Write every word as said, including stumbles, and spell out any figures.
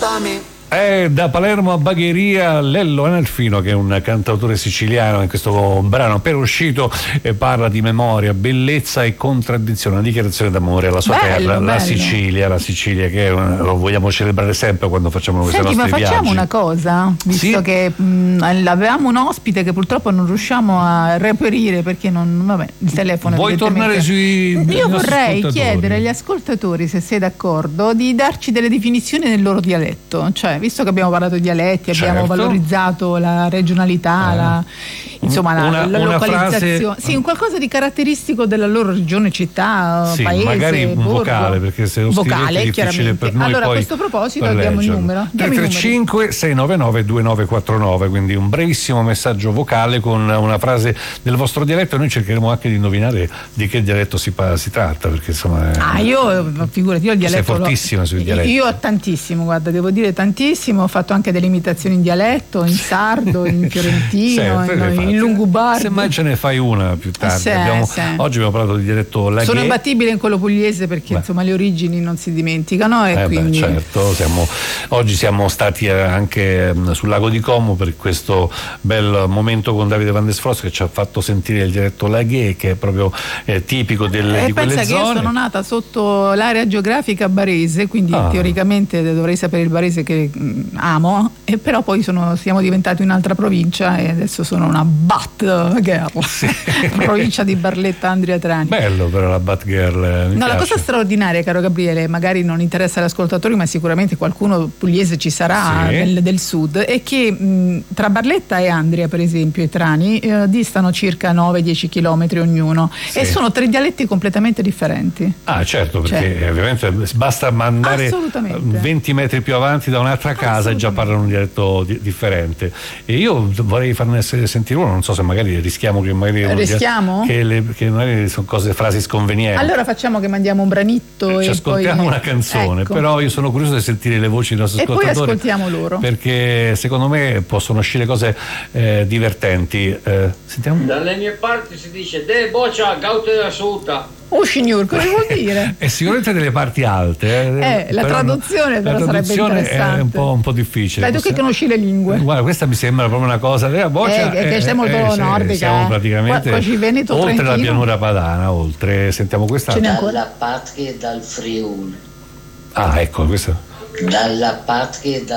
ascoltami. È da Palermo a Bagheria Lello Analfino, che è un cantautore siciliano. In questo brano appena uscito e parla di memoria, bellezza e contraddizione, una dichiarazione d'amore alla sua bello, terra, bello. la Sicilia, la Sicilia che lo vogliamo celebrare sempre quando facciamo questi Senti, nostri ma facciamo viaggi. una cosa, visto Sì. che mh, avevamo un ospite che purtroppo non riusciamo a reperire perché non, vabbè, il telefono Vuoi tornare sui Io nostri vorrei ascoltatori? chiedere agli ascoltatori, se sei d'accordo, di darci delle definizioni del loro dialetto, cioè visto che abbiamo parlato di dialetti, abbiamo Certo. valorizzato la regionalità, Eh. la, insomma la, Una- la una localizzazione, frase- sì, un qualcosa di caratteristico della loro regione, città, Sì, paese, magari un borgo. vocale, perché se lo scrivete vocale, è difficile chiaramente. per noi Allora poi a questo proposito per diamo il leggerlo. numero. tre Diamo i tre numeri. cinque sei nove nove due nove quattro nove, quindi un brevissimo messaggio vocale con una frase del vostro dialetto, e noi cercheremo anche di indovinare di che dialetto si, pa- si tratta, perché insomma è- Ah, io figurati, io il sei dialetto. fortissima l'ho- sui dialetti. Io ho tantissimo, guarda, devo dire tantissimo. Ho fatto anche delle imitazioni in dialetto, in sardo, in fiorentino, Sì, in, infatti, in lungobardo. semmai ce ne fai una più tardi. Sì, Abbiamo- sì. Oggi abbiamo parlato di dialetto laghe. Sono imbattibile in quello pugliese perché Beh. insomma le origini non si dimenticano e Eh beh, quindi. certo, siamo, oggi siamo stati eh, anche mh, sul lago di Como per questo bel momento con Davide Van Desfros, che ci ha fatto sentire il dialetto laghe, che è proprio eh, tipico delle, E di quelle pensa che io zone. sono nata sotto l'area geografica barese, quindi Ah. teoricamente dovrei sapere il barese che mh, amo, e però poi sono, siamo diventati un'altra provincia e adesso sono una Bat Girl, provincia di Barletta Andria Trani. Bello però la Batgirl, eh, mi No, la piace. cosa straordinaria, caro Gabriele, magari non interessa agli ascoltatori, ma sicuramente qualcuno pugliese ci sarà Sì. del, del sud, è che mh, tra Barletta e Andria, per esempio, e Trani, eh, distano circa nove dieci chilometri ognuno, Sì. e sono tre dialetti completamente differenti. Ah, certo, perché Cioè. ovviamente basta mandare Assolutamente. venti metri più avanti da un'altra casa e già parlano un dialetto di- differente. E io vorrei farne se- sentire uno, non so se magari rischiamo che magari Rischiamo? che, le, che magari sono cose, frasi sconvenienti. Allora facciamo che mandiamo un branitto Ci e ascoltiamo poi una canzone, ecco. però io sono curioso di sentire le voci dei nostri E poi ascoltatori, ascoltiamo loro. perché secondo me possono uscire cose eh, divertenti. Eh, sentiamo. Dalle mie parti si dice de boccia gaute da suta. Oh signor, cosa vuol dire? È sicuramente delle parti alte. Eh, Eh, la però traduzione la però sarebbe traduzione interessante. è un po', un po' difficile. Dai, tu che Possiamo- conosci le lingue. Guarda, questa mi sembra proprio una cosa. Eh, boccia, Eh, che- che sei molto sì, nordica, siamo eh. praticamente Qua- quasi Veneto, oltre la Trentino. pianura padana, oltre. Sentiamo questa. Ce n'è ancora? Dalla patria e dal Friuli. Ah, ecco, questa. Dalla patria e dal